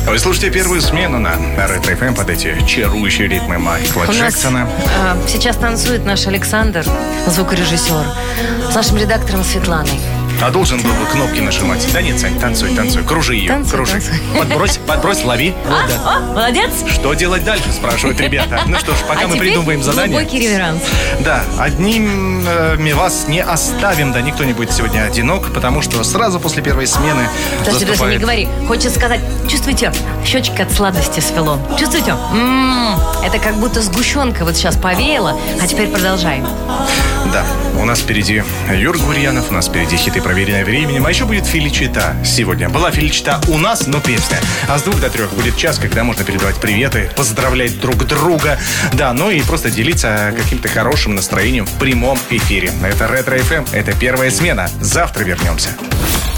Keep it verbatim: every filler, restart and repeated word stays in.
Вы слушаете первую смену на Ретро эф эм под эти чарующие ритмы Майкла У Джексона. нас, а, сейчас танцует наш Александр, звукорежиссер, с нашим редактором Светланой. А должен был бы кнопки нажимать. Да нет, Сань, танцуй, танцуй, кружи ее, Танцуй, кружи. танцуй. Подбрось, подбрось, лови. Вот, А, да. о, молодец. Что делать дальше, спрашивают ребята. Ну что ж, пока А мы теперь придумываем задание. глубокий реверанс. Да, одними вас не оставим, да, никто не будет сегодня одинок, потому что сразу после первой смены Подожди, подожди, не заступает... говори. Хочется сказать, чувствуете, щечки от сладости свело. Чувствуете? М-м-м, это как будто сгущенка вот сейчас повеяла. А теперь продолжаем. Да, у нас впереди Юр Гурьянов, у нас впереди хиты, проверенные временем, а еще будет Феличита сегодня. Была Феличита у нас, но песня. А с двух до трех будет час, когда можно передавать приветы, поздравлять друг друга, да, ну и просто делиться каким-то хорошим настроением в прямом эфире. Это Ретро эф эм, это первая смена. Завтра вернемся.